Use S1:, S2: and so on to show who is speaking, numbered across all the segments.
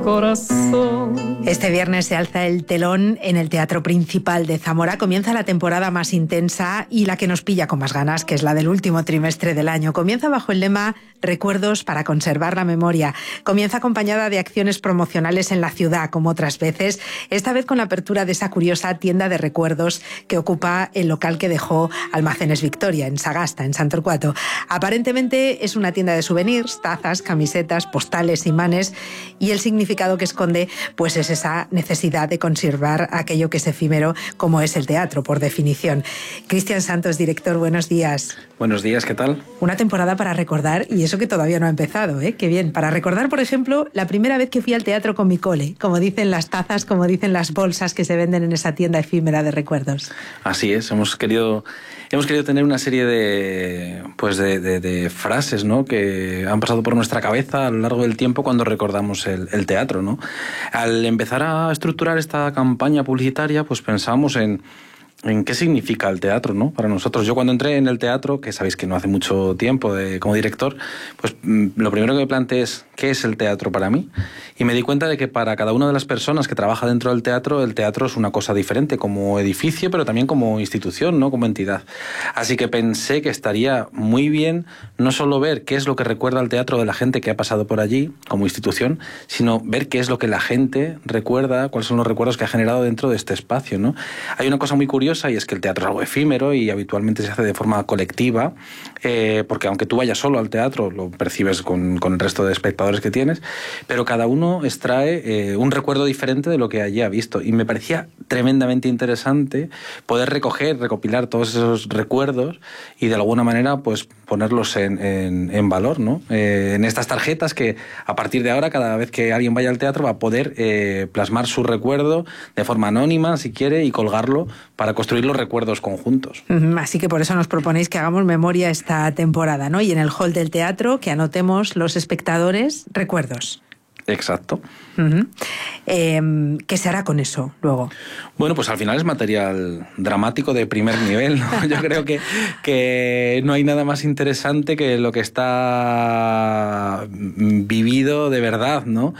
S1: corazón.
S2: Este viernes se alza el telón en el Teatro Principal de Zamora. Comienza la temporada más intensa y la que nos pilla con más ganas, que es la del último trimestre del año. Comienza bajo el lema Recuerdos para conservar la memoria. Comienza acompañada de acciones promocionales en la ciudad, como otras veces, esta vez con la apertura de esa curiosa tienda de recuerdos que ocupa el local que dejó Almacenes Victoria, en Sagasta, en Santorcuato. Aparentemente es una tienda de souvenirs, tazas, camisetas, postales, imanes, y el significado que esconde pues es esa necesidad de conservar aquello que es efímero, como es el teatro, por definición. Cristian Santos, director, buenos días.
S3: Buenos días, ¿qué tal?
S2: Una temporada para recordar, y eso que todavía no ha empezado, ¿eh? Qué bien. Para recordar, por ejemplo, la primera vez que fui al teatro con mi cole, como dicen las tazas, como dicen las bolsas que se venden en esa tienda efímera de recuerdos.
S3: Así es, hemos querido tener una serie de frases, ¿no?, que han pasado por nuestra cabeza a lo largo del tiempo cuando recordamos el teatro, ¿no? Al empezar a estructurar esta campaña publicitaria, pues pensamos en qué significa el teatro, ¿no?, para nosotros. Yo cuando entré en el teatro, que sabéis que no hace mucho tiempo como director, pues lo primero que me planteé es ¿qué es el teatro para mí? Y me di cuenta de que para cada una de las personas que trabaja dentro del teatro, el teatro es una cosa diferente, como edificio, pero también como institución, ¿no?, como entidad. Así que pensé que estaría muy bien no solo ver qué es lo que recuerda al teatro de la gente que ha pasado por allí como institución, sino ver qué es lo que la gente recuerda, cuáles son los recuerdos que ha generado dentro de este espacio, ¿no? Hay una cosa muy curiosa, y es que el teatro es algo efímero y habitualmente se hace de forma colectiva, porque aunque tú vayas solo al teatro, lo percibes con el resto de espectadores que tienes, pero cada uno extrae un recuerdo diferente de lo que allí ha visto. Y me parecía tremendamente interesante poder recopilar todos esos recuerdos y de alguna manera pues ponerlos en valor, ¿no? En estas tarjetas que a partir de ahora, cada vez que alguien vaya al teatro, va a poder plasmar su recuerdo de forma anónima, si quiere, y colgarlo para construir los recuerdos conjuntos.
S2: Así que por eso nos proponéis que hagamos memoria esta temporada, ¿no? Y en el hall del teatro que anotemos los espectadores recuerdos.
S3: Exacto.
S2: ¿Qué se hará con eso luego?
S3: Bueno, pues al final es material dramático de primer nivel, ¿no? Yo creo que no hay nada más interesante que lo que está vivido de verdad, ¿no?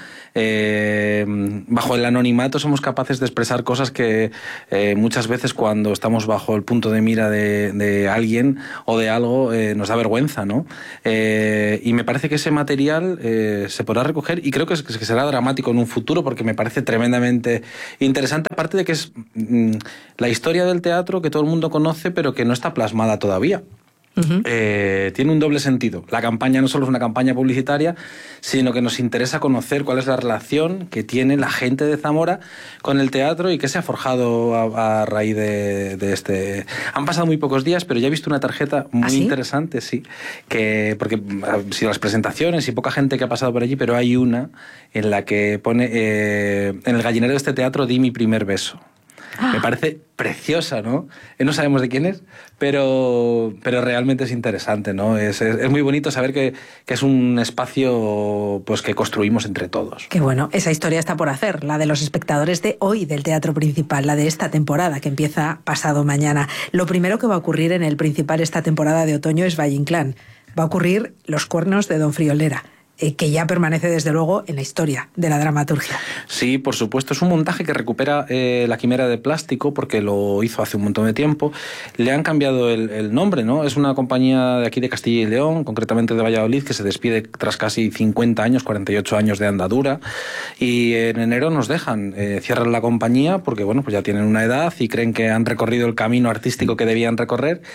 S3: Bajo el anonimato somos capaces de expresar cosas que muchas veces cuando estamos bajo el punto de mira de alguien o de algo nos da vergüenza, ¿no? Y me parece que ese material se podrá recoger, y creo que será dramático en un futuro, porque me parece tremendamente interesante, aparte de que es la historia del teatro que todo el mundo conoce pero que no está plasmada todavía. Tiene un doble sentido. La campaña no solo es una campaña publicitaria, sino que nos interesa conocer cuál es la relación que tiene la gente de Zamora con el teatro y qué se ha forjado a raíz de este. Han pasado muy pocos días, pero ya he visto una tarjeta muy interesante, sí, porque han sido las presentaciones y poca gente que ha pasado por allí, pero hay una en la que pone en el gallinero de este teatro di mi primer beso. Me parece preciosa, ¿no? No sabemos de quién es, pero realmente es interesante, ¿no? Es muy bonito saber que es un espacio pues que construimos entre todos.
S2: Qué bueno. Esa historia está por hacer, la de los espectadores de hoy del Teatro Principal, la de esta temporada que empieza pasado mañana. Lo primero que va a ocurrir en el Principal esta temporada de otoño es Valle Inclán. Va a ocurrir Los cuernos de Don Friolera, que ya permanece desde luego en la historia de la dramaturgia.
S3: Sí, por supuesto, es un montaje que recupera La Quimera de Plástico, porque lo hizo hace un montón de tiempo. Le han cambiado el nombre, ¿no? Es una compañía de aquí de Castilla y León, concretamente de Valladolid, que se despide tras casi 50 años, 48 años de andadura, y en enero nos dejan, cierran la compañía porque bueno, pues ya tienen una edad y creen que han recorrido el camino artístico que debían recorrer,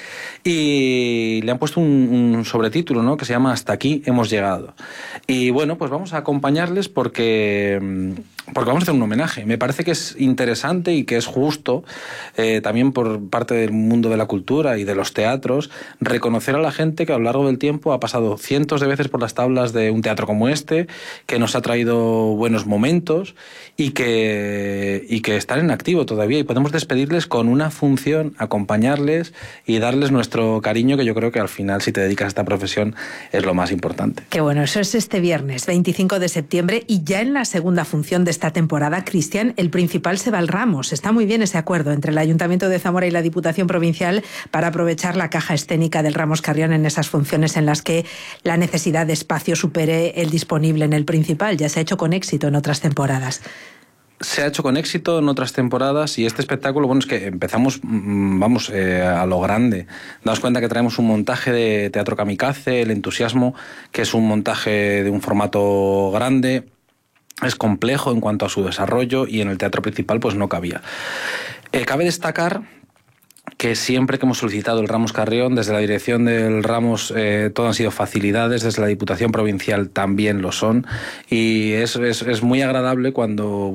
S3: y le han puesto un sobretítulo, ¿no?, que se llama Hasta aquí hemos llegado. Y bueno, pues vamos a acompañarles porque vamos a hacer un homenaje. Me parece que es interesante y que es justo, también por parte del mundo de la cultura y de los teatros, reconocer a la gente que a lo largo del tiempo ha pasado cientos de veces por las tablas de un teatro como este, que nos ha traído buenos momentos y que están en activo todavía, y podemos despedirles con una función, acompañarles y darles nuestro cariño, que yo creo que al final, si te dedicas a esta profesión, es lo más importante.
S2: Qué bueno, eso es este viernes 25 de septiembre, y ya en la segunda función de esta temporada, Cristian, el principal se va al Ramos. Está muy bien ese acuerdo entre el Ayuntamiento de Zamora y la Diputación Provincial para aprovechar la caja escénica del Ramos Carrión en esas funciones en las que la necesidad de espacio supere el disponible en el principal. Ya se ha hecho con éxito en otras temporadas.
S3: Se ha hecho con éxito en otras temporadas y este espectáculo, bueno, es que empezamos, a lo grande. Daos cuenta que traemos un montaje de teatro kamikaze, El Entusiasmo, que es un montaje de un formato grande, es complejo en cuanto a su desarrollo y en el teatro principal pues no cabía. Cabe destacar que siempre que hemos solicitado el Ramos Carrión, desde la dirección del Ramos, todo han sido facilidades, desde la Diputación Provincial también lo son, y es muy agradable cuando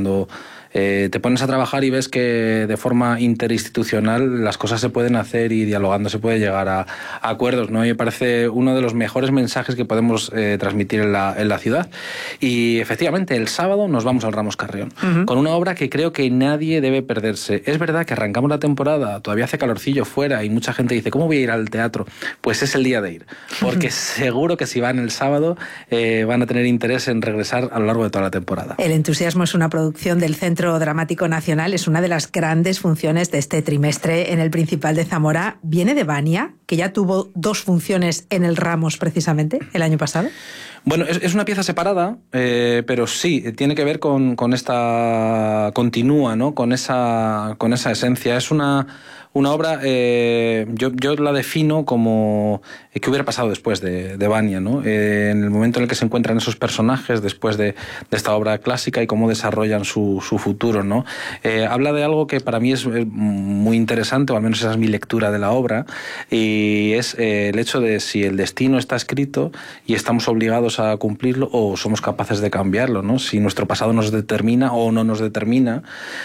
S3: te pones a trabajar y ves que de forma interinstitucional las cosas se pueden hacer y dialogando se puede llegar a acuerdos, ¿no? Y me parece uno de los mejores mensajes que podemos transmitir en la ciudad. Y efectivamente, el sábado nos vamos al Ramos Carrión, con una obra que creo que nadie debe perderse. Es verdad que arrancamos la temporada, todavía hace calorcillo fuera y mucha gente dice, ¿cómo voy a ir al teatro? Pues es el día de ir, porque seguro que si van el sábado van a tener interés en regresar a lo largo de toda la temporada.
S2: El Entusiasmo es una producción del Centro Dramático Nacional, es una de las grandes funciones de este trimestre en el Principal de Zamora. ¿Viene de Bania, que ya tuvo 2 funciones en el Ramos precisamente el año pasado?
S3: Bueno, es una pieza separada, pero sí, tiene que ver con esta... continúa, ¿no? Con esa esencia. Es una obra, yo la defino como que hubiera pasado después de Bania, ¿no? En el momento en el que se encuentran esos personajes después de esta obra clásica y cómo desarrollan su futuro, ¿no? Habla de algo que para mí es muy interesante, o al menos esa es mi lectura de la obra, y es el hecho de si el destino está escrito y estamos obligados a cumplirlo o somos capaces de cambiarlo, ¿no? Si nuestro pasado nos determina o no nos determina,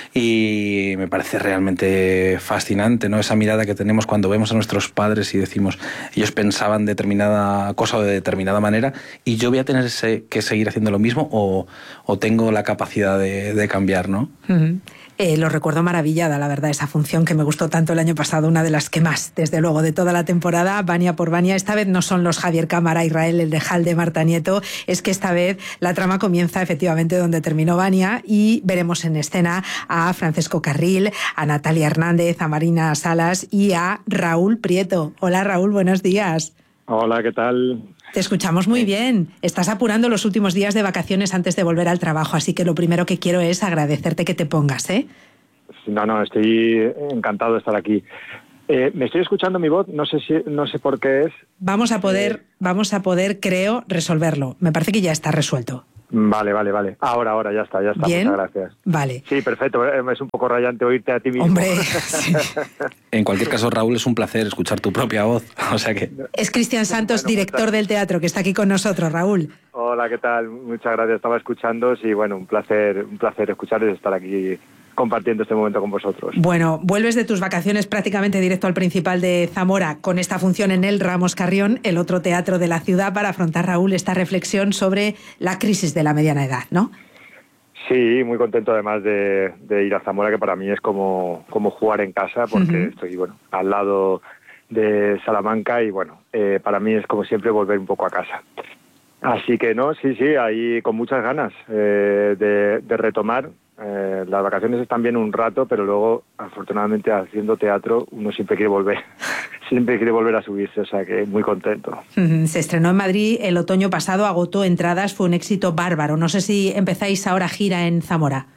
S3: y me parece realmente fascinante, ¿no? Esa mirada que tenemos cuando vemos a nuestros padres y decimos, ellos pensaban determinada cosa o de determinada manera y yo voy a tener que seguir haciendo lo mismo o tengo la capacidad de cambiar, ¿no?
S2: Uh-huh. Lo recuerdo maravillada, la verdad, esa función que me gustó tanto el año pasado, una de las que más, desde luego, de toda la temporada, Bania por Bania. Esta vez no son los Javier Cámara, Israel, el de Jalde, Marta Nieto, es que esta vez la trama comienza efectivamente donde terminó Bania y veremos en escena a Francesco Carril, a Natalia Hernández, a Marina Salas y a Raúl Prieto. Hola Raúl, buenos días.
S1: Hola, ¿qué tal?
S2: Te escuchamos muy bien. Estás apurando los últimos días de vacaciones antes de volver al trabajo, así que lo primero que quiero es agradecerte que te pongas, ¿eh?
S1: No, estoy encantado de estar aquí. ¿Me estoy escuchando mi voz? No sé por qué es.
S2: Vamos a poder, creo, resolverlo. Me parece que ya está resuelto.
S1: Vale. Ahora, ya está.
S2: ¿Bien?
S1: Muchas gracias.
S2: Vale.
S1: Sí, perfecto. Es un poco rayante oírte a ti mismo.
S2: Hombre, sí.
S3: En cualquier caso, Raúl, es un placer escuchar tu propia voz. O sea que...
S2: Es Cristian Santos, director del teatro, que está aquí con nosotros, Raúl.
S1: Hola, ¿qué tal? Muchas gracias. Estaba escuchando. Sí, bueno, un placer escucharles y estar aquí compartiendo este momento con vosotros.
S2: Bueno, vuelves de tus vacaciones prácticamente directo al Principal de Zamora con esta función en el Ramos Carrión, el otro teatro de la ciudad, para afrontar, Raúl, esta reflexión sobre la crisis de la mediana edad, ¿no?
S1: Sí, muy contento además de ir a Zamora, que para mí es como jugar en casa, porque estoy al lado de Salamanca y para mí es como siempre volver un poco a casa. Así que sí, ahí con muchas ganas de retomar. Las vacaciones están bien un rato, pero luego, afortunadamente, haciendo teatro, uno siempre quiere volver a subirse, o sea que muy contento.
S2: Se estrenó en Madrid el otoño pasado, agotó entradas, fue un éxito bárbaro. No sé si empezáis ahora gira en Zamora.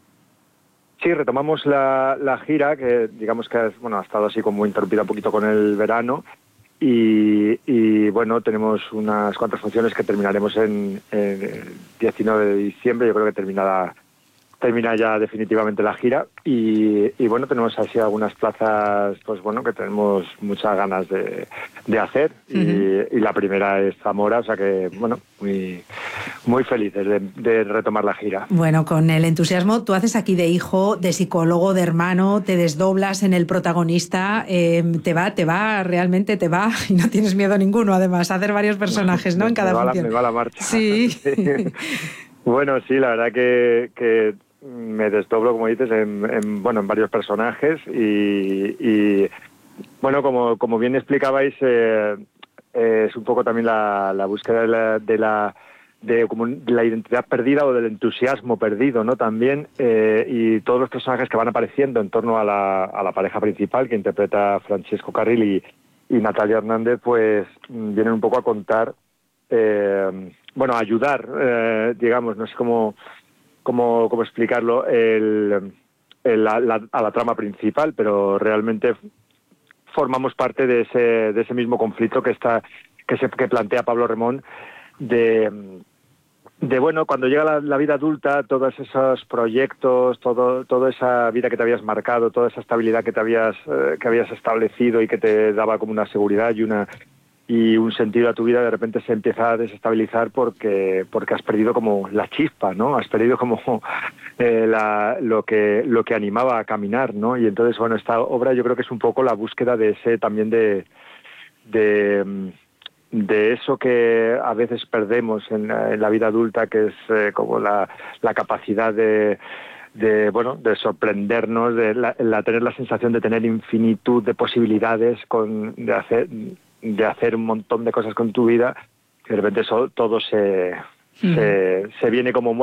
S1: Sí, retomamos la gira, que digamos que ha estado así como interrumpida un poquito con el verano, y tenemos unas cuantas funciones que terminaremos en el 19 de diciembre, yo creo que termina ya definitivamente la gira y tenemos así algunas plazas que tenemos muchas ganas de hacer y la primera es Zamora, o sea que muy felices de retomar la gira.
S2: Bueno, con El Entusiasmo tú haces aquí de hijo, de psicólogo, de hermano, te desdoblas en el protagonista, te va y no tienes miedo ninguno, además, a hacer varios personajes, ¿no? En cada función.
S1: Me va la marcha.
S2: Sí.
S1: Bueno, sí, la verdad que me desdoblo, como dices, en varios personajes y como bien explicabais, es un poco también la búsqueda de como de la identidad perdida o del entusiasmo perdido, ¿no? También, y todos los personajes que van apareciendo en torno a la pareja principal que interpreta Francesco Carril y Natalia Hernández, pues vienen un poco a contar, a ayudar, digamos, no sé cómo explicarlo, a la trama principal, pero realmente formamos parte de ese mismo conflicto que plantea Pablo Remón bueno, cuando llega la vida adulta, todos esos proyectos, toda esa vida que te habías marcado, toda esa estabilidad que habías establecido y que te daba como una seguridad y un sentido a tu vida, de repente se empieza a desestabilizar porque has perdido como la chispa, ¿no? Has perdido como lo que animaba a caminar, ¿no? Y entonces, bueno, esta obra yo creo que es un poco la búsqueda de ese también de eso que a veces perdemos en la vida adulta, que es como la capacidad de sorprendernos, tener la sensación de tener infinitud de posibilidades, de hacer un montón de cosas con tu vida, que de repente todo se viene como,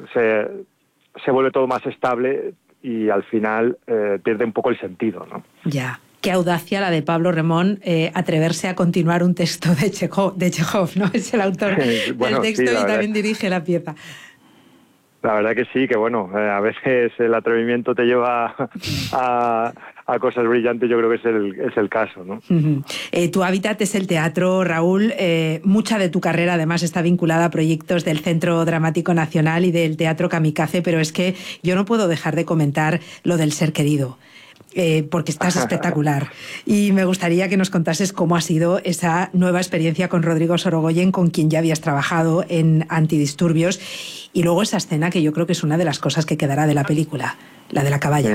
S1: se vuelve todo más estable y al final pierde un poco el sentido, ¿no?
S2: Ya. Qué audacia la de Pablo Remón, atreverse a continuar un texto de Chejov, ¿no? Es el autor del texto y también dirige la pieza.
S1: La verdad que sí, que bueno, a veces el atrevimiento te lleva a cosas brillantes, yo creo que es el caso, ¿no?
S2: Tu hábitat es el teatro, Raúl. Mucha de tu carrera además está vinculada a proyectos del Centro Dramático Nacional y del Teatro Kamikaze, pero es que yo no puedo dejar de comentar lo del Ser Querido. Porque estás espectacular. Y me gustaría que nos contases cómo ha sido esa nueva experiencia con Rodrigo Sorogoyen, con quien ya habías trabajado en Antidisturbios, y luego esa escena que yo creo que es una de las cosas que quedará de la película, la de la caballa.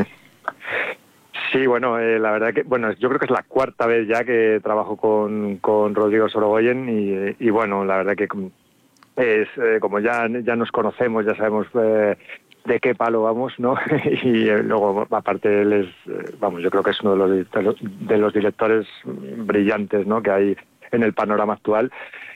S1: Sí, bueno, la verdad que, yo creo que es la cuarta vez ya que trabajo con Rodrigo Sorogoyen y bueno, la verdad que es como ya nos conocemos, ya sabemos de qué palo vamos, ¿no? Y luego, aparte, él es, yo creo que es uno de los directores brillantes, ¿no?, que hay en el panorama actual.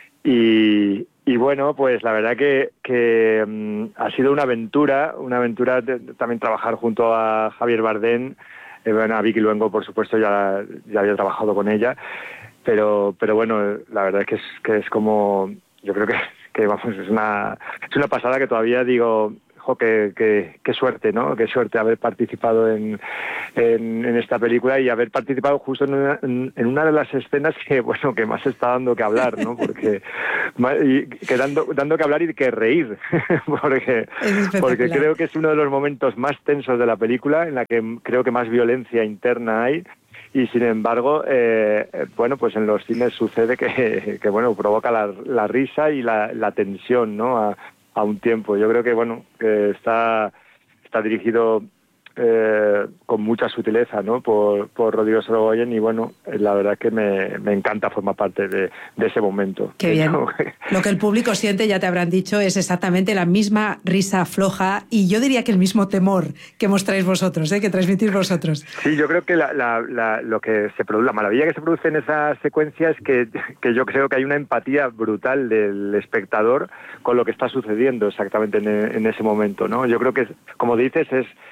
S1: Y bueno, pues la verdad que ha sido una aventura también trabajar junto a Javier Bardem. A Vicky Luengo, por supuesto, ya había trabajado con ella, pero bueno, la verdad es que es como, yo creo que es una pasada, que todavía digo, qué suerte, ¿no? Qué suerte haber participado en esta película y haber participado justo en una de las escenas que más está dando que hablar, ¿no? Porque dando que hablar y que reír, porque creo que es uno de los momentos más tensos de la película, en la que creo que más violencia interna hay. Y sin embargo, pues en los cines sucede que provoca la risa y la tensión, ¿no?, a un tiempo. Yo creo que está dirigido con mucha sutileza, ¿no?, por Rodrigo Sorogoyen, y la verdad que me encanta formar parte de ese momento.
S2: Qué bien. Lo que el público siente, ya te habrán dicho, es exactamente la misma risa floja y yo diría que el mismo temor que mostráis vosotros, que transmitís vosotros.
S1: Sí, yo creo que la maravilla que se produce en esa secuencia es que yo creo que hay una empatía brutal del espectador con lo que está sucediendo exactamente en ese momento, ¿no? Yo creo que, como dices,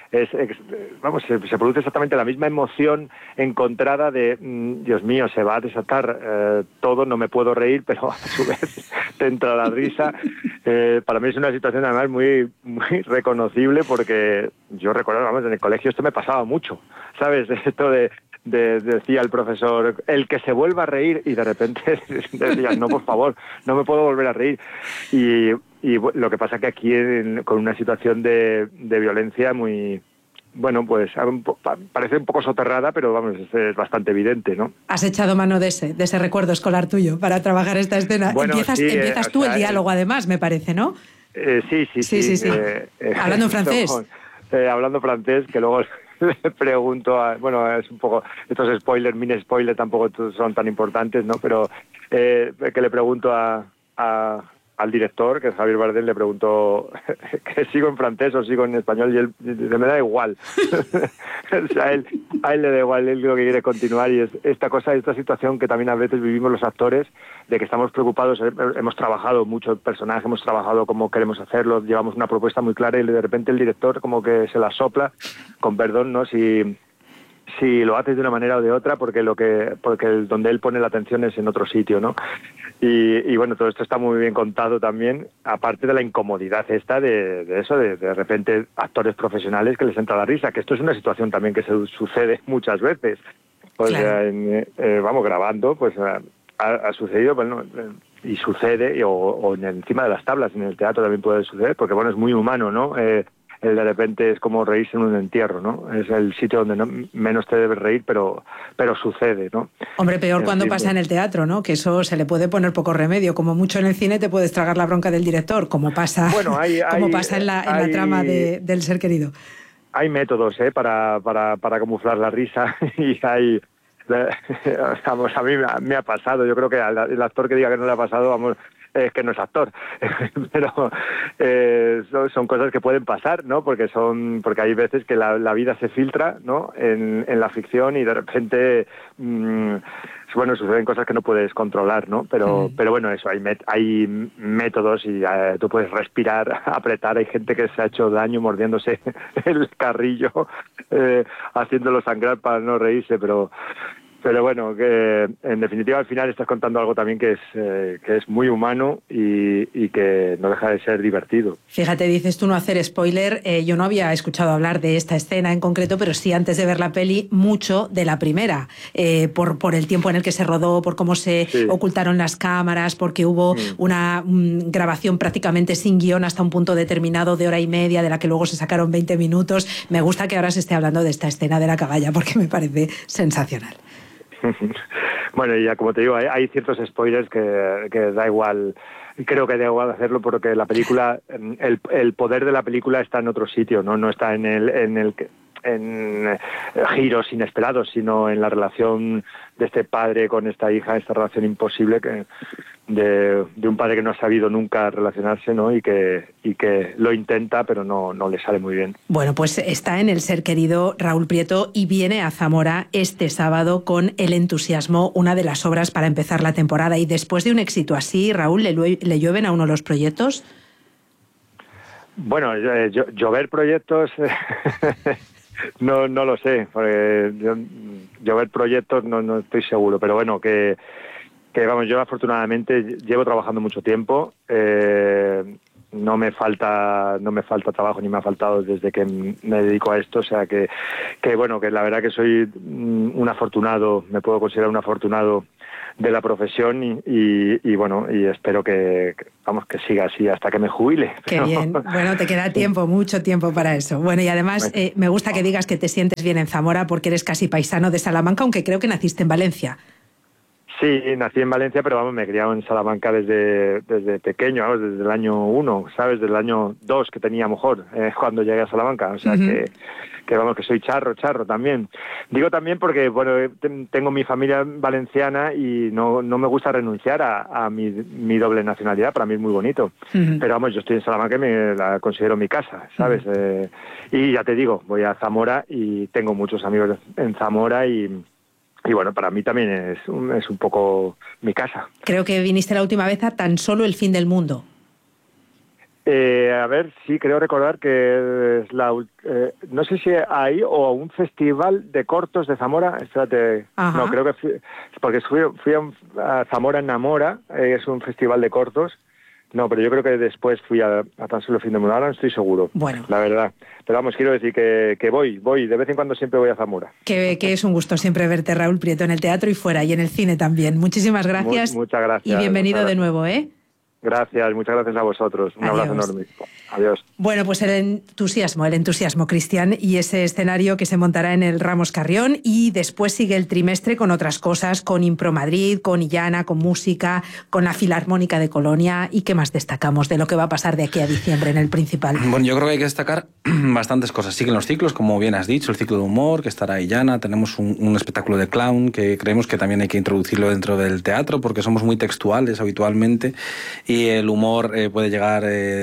S1: se produce exactamente la misma emoción encontrada de Dios mío, se va a desatar todo, no me puedo reír, pero a su vez te entra la risa. Para mí es una situación además muy, muy reconocible, porque yo recuerdo, en el colegio esto me pasaba mucho, ¿sabes? Esto decía el profesor, el que se vuelva a reír, y de repente decía, no, por favor, no me puedo volver a reír. Y lo que pasa que aquí, con una situación de violencia muy, pues parece un poco soterrada, pero es bastante evidente, ¿no?
S2: Has echado mano de ese recuerdo escolar tuyo para trabajar esta escena. Empiezas tú el diálogo, además, me parece, ¿no?
S1: Sí.
S2: Hablando en francés.
S1: Hablando francés, que luego le pregunto es un poco, estos spoilers, mini spoilers tampoco son tan importantes, ¿no? Pero que le pregunto al director, que es Javier Bardem, le pregunto que sigo en francés o sigo en español, y él me da igual. O sea, A él le da igual, él lo que quiere continuar, y es esta situación que también a veces vivimos los actores, de que estamos preocupados, hemos trabajado mucho el personaje, hemos trabajado como queremos hacerlo, llevamos una propuesta muy clara y de repente el director como que se la sopla, con perdón, ¿no? Si lo haces de una manera o de otra, porque donde él pone la atención es en otro sitio, ¿no? Y bueno, todo esto está muy bien contado también, aparte de la incomodidad esta de eso, de repente actores profesionales que les entra la risa, que esto es una situación también que se sucede muchas veces. Pues claro. Vamos grabando, pues ha sucedido, bueno, y sucede, o encima de las tablas, en el teatro también puede suceder, porque bueno, es muy humano, ¿no? El de repente es como reírse en un entierro, ¿no? Es el sitio donde menos te debes reír, pero sucede, ¿no?
S2: Hombre, peor cuando pasa en el teatro, ¿no? Que eso se le puede poner poco remedio. Como mucho en el cine te puedes tragar la bronca del director, como pasa, pasa en la trama del Ser Querido.
S1: Hay métodos, para camuflar la risa y hay... Vamos, a mí me ha pasado. Yo creo que el actor que diga que no le ha pasado, vamos... es que no es actor, pero son cosas que pueden pasar, ¿no? Porque hay veces que la vida se filtra, ¿no? En la ficción y de repente, bueno, suceden cosas que no puedes controlar, ¿no? Pero bueno, eso, hay métodos y tú puedes respirar, apretar. Hay gente que se ha hecho daño mordiéndose el carrillo, haciéndolo sangrar para no reírse, pero bueno, que en definitiva al final estás contando algo también que es muy humano y que no deja de ser divertido.
S2: Fíjate, dices tú no hacer spoiler, yo no había escuchado hablar de esta escena en concreto, pero sí antes de ver la peli mucho de la primera, por el tiempo en el que se rodó, por cómo se ocultaron las cámaras, porque hubo una grabación prácticamente sin guión hasta un punto determinado de 1:30, de la que luego se sacaron 20 minutos. Me gusta que ahora se esté hablando de esta escena de la caballa porque me parece sensacional.
S1: Bueno, y ya como te digo, hay ciertos spoilers que da igual, creo que da igual hacerlo porque la película, el poder de la película está en otro sitio, no está en giros inesperados, sino en la relación de este padre con esta hija, esta relación imposible de un padre que no ha sabido nunca relacionarse, ¿no? Y que lo intenta, pero no le sale muy bien.
S2: Bueno, pues está en El Ser Querido Raúl Prieto y viene a Zamora este sábado con El Entusiasmo, una de las obras para empezar la temporada. Y después de un éxito así, Raúl, ¿le llueven a uno los proyectos?
S1: Bueno, llover proyectos... No lo sé, porque yo ver proyectos no estoy seguro, pero bueno, que vamos, yo afortunadamente llevo trabajando mucho tiempo, no me falta trabajo ni me ha faltado desde que me dedico a esto, o sea que bueno, que la verdad que soy un afortunado, me puedo considerar un afortunado de la profesión y bueno, y espero que siga así hasta que me jubile.
S2: Qué bien. Bueno, te queda tiempo, mucho tiempo para eso. Bueno, y además me gusta que digas que te sientes bien en Zamora porque eres casi paisano de Salamanca, aunque creo que naciste en Valencia.
S1: Sí, nací en Valencia, pero vamos, me he criado en Salamanca desde pequeño, ¿sabes? Desde el año 1, ¿sabes? Desde el año 2 que tenía a lo mejor, cuando llegué a Salamanca, o sea que vamos, que soy charro también. Digo también porque, bueno, tengo mi familia valenciana y no me gusta renunciar a mi doble nacionalidad, para mí es muy bonito. Pero vamos, yo estoy en Salamanca y me la considero mi casa, ¿sabes? Y ya te digo, voy a Zamora y tengo muchos amigos en Zamora y bueno, para mí también es un poco mi casa.
S2: Creo que viniste la última vez a Tan Solo el Fin del Mundo.
S1: A ver, sí, creo recordar que es no sé si hay o un festival de cortos de Zamora. Espérate, no, creo que porque fui a Zamora Enamora, es un festival de cortos. No, pero yo creo que después fui a Tan Solo el Fin del Mundo. Ahora no estoy seguro, bueno, la verdad. Pero vamos, quiero decir que voy, de vez en cuando siempre voy a Zamora.
S2: Que es un gusto siempre verte, Raúl Prieto, en el teatro y fuera, y en el cine también. Muchísimas gracias.
S1: Muchas gracias.
S2: Y bienvenido de nuevo,
S1: Gracias, muchas gracias a vosotros. Un abrazo enorme. Adiós.
S2: Bueno, pues el entusiasmo, Cristian, y ese escenario que se montará en el Ramos Carrión, y después sigue el trimestre con otras cosas, con Impro Madrid, con Illana, con música, con la Filarmónica de Colonia. ¿Y qué más destacamos de lo que va a pasar de aquí a diciembre en el Principal?
S3: Bueno, yo creo que hay que destacar bastantes cosas. Siguen los ciclos, como bien has dicho, el ciclo de humor, que estará Illana. Tenemos un espectáculo de clown que creemos que también hay que introducirlo dentro del teatro porque somos muy textuales habitualmente y el humor puede llegar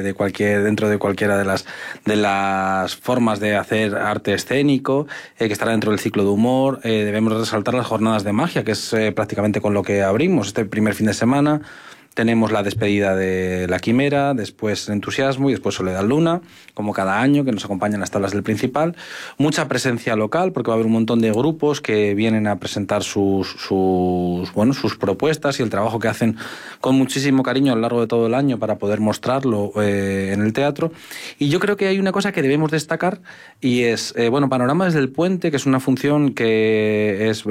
S3: dentro de cualquiera de las formas de hacer arte escénico, que estará dentro del ciclo de humor. Debemos resaltar las jornadas de magia, que es prácticamente con lo que abrimos este primer fin de semana. Tenemos la despedida de La Quimera, después Entusiasmo y después Soledad Luna, como cada año, que nos acompañan las tablas del Principal. Mucha presencia local, porque va a haber un montón de grupos que vienen a presentar sus propuestas y el trabajo que hacen con muchísimo cariño a lo largo de todo el año para poder mostrarlo en el teatro. Y yo creo que hay una cosa que debemos destacar y es, Panorama desde el Puente, que es una función que es,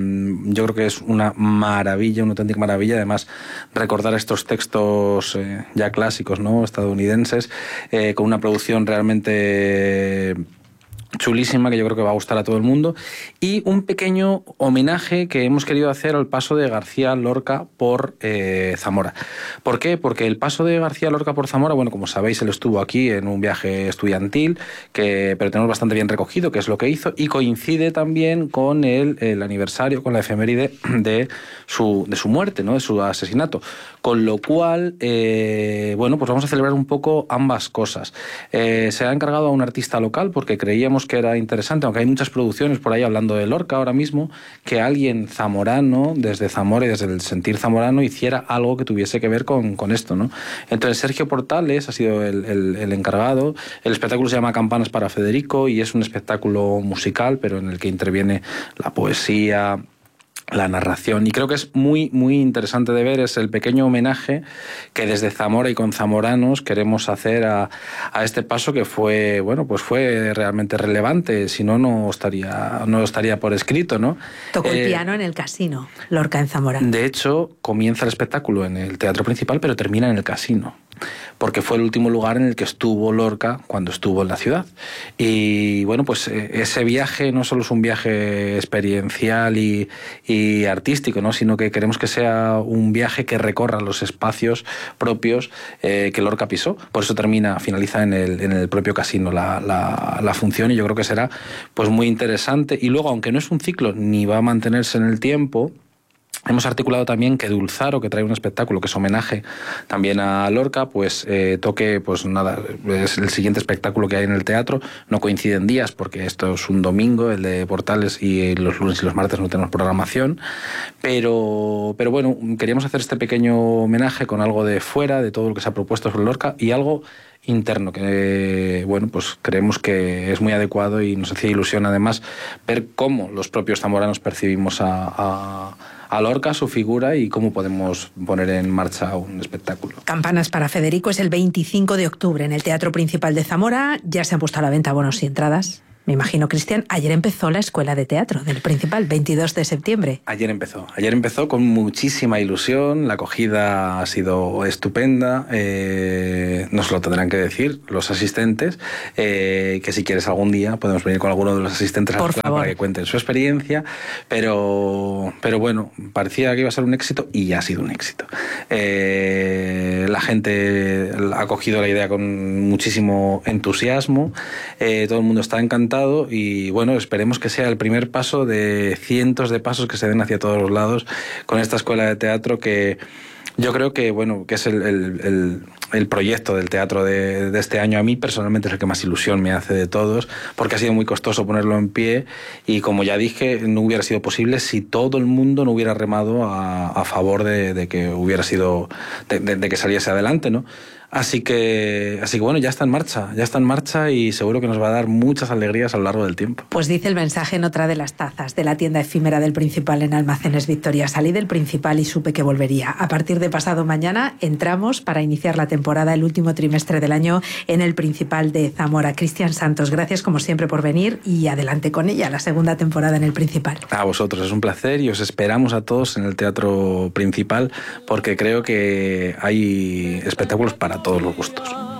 S3: yo creo que es una maravilla, una auténtica maravilla. Además, recordar estos textos ya clásicos, ¿no?, estadounidenses, con una producción realmente chulísima, que yo creo que va a gustar a todo el mundo, y un pequeño homenaje que hemos querido hacer al paso de García Lorca por Zamora. ¿Por qué? Porque el paso de García Lorca por Zamora, bueno, como sabéis, él estuvo aquí en un viaje estudiantil, pero tenemos bastante bien recogido qué es lo que hizo, y coincide también con el aniversario, con la efeméride de su muerte, ¿no?, de su asesinato. Con lo cual, pues vamos a celebrar un poco ambas cosas. Se ha encargado a un artista local porque creíamos que era interesante, aunque hay muchas producciones por ahí hablando de Lorca ahora mismo, que alguien zamorano, desde Zamora y desde el sentir zamorano, hiciera algo que tuviese que ver con esto, ¿no? Entonces Sergio Portales ha sido el encargado. El espectáculo se llama Campanas para Federico y es un espectáculo musical, pero en el que interviene la poesía, la narración, y creo que es muy, muy interesante de ver. Es el pequeño homenaje que desde Zamora y con zamoranos queremos hacer a este paso, que fue realmente relevante, si no, no estaría por escrito, ¿no?
S2: Tocó el piano en el Casino, Lorca en Zamora.
S3: De hecho, comienza el espectáculo en el Teatro Principal, pero termina en el Casino, porque fue el último lugar en el que estuvo Lorca cuando estuvo en la ciudad. Y pues ese viaje no solo es un viaje experiencial y artístico, ¿no?, sino que queremos que sea un viaje que recorra los espacios propios que Lorca pisó. Por eso finaliza en el propio Casino la función, y yo creo que será pues muy interesante. Y luego, aunque no es un ciclo ni va a mantenerse en el tiempo, hemos articulado también que Dulzaro, que trae un espectáculo que es homenaje también a Lorca, pues toque, es el siguiente espectáculo que hay en el teatro. No coinciden días porque esto es un domingo, el de Portales, y los lunes y los martes no tenemos programación, pero bueno, queríamos hacer este pequeño homenaje con algo de fuera, de todo lo que se ha propuesto sobre Lorca, y algo interno que pues creemos que es muy adecuado, y nos hacía ilusión además ver cómo los propios zamoranos percibimos a Lorca, su figura, y cómo podemos poner en marcha un espectáculo.
S2: Campanas para Federico es el 25 de octubre en el Teatro Principal de Zamora. Ya se han puesto a la venta bonos y entradas. Me imagino, Cristian, ayer empezó la Escuela de Teatro del Principal, 22 de septiembre. Ayer
S3: empezó con muchísima ilusión, la acogida ha sido estupenda, nos lo tendrán que decir los asistentes, que si quieres algún día podemos venir con alguno de los asistentes a la escuela para que cuenten su experiencia, pero bueno, parecía que iba a ser un éxito y ya ha sido un éxito. La gente ha acogido la idea con muchísimo entusiasmo, todo el mundo está encantado. Y esperemos que sea el primer paso de cientos de pasos que se den hacia todos los lados con esta escuela de teatro, que yo creo que es el proyecto del teatro de este año. A mí personalmente es el que más ilusión me hace de todos, porque ha sido muy costoso ponerlo en pie, y como ya dije, no hubiera sido posible si todo el mundo no hubiera remado a favor de que hubiera sido, de que saliese adelante, ¿no? Así que ya está en marcha y seguro que nos va a dar muchas alegrías a lo largo del tiempo.
S2: Pues dice el mensaje en otra de las tazas de la tienda efímera del Principal en Almacenes Victoria. Salí del Principal y supe que volvería. A partir de pasado mañana entramos para iniciar la temporada, el último trimestre del año, en el Principal de Zamora. Cristian Santos, gracias como siempre por venir, y adelante con ella, la segunda temporada en el Principal.
S3: A vosotros, es un placer, y os esperamos a todos en el Teatro Principal, porque creo que hay espectáculos para todos los gustos.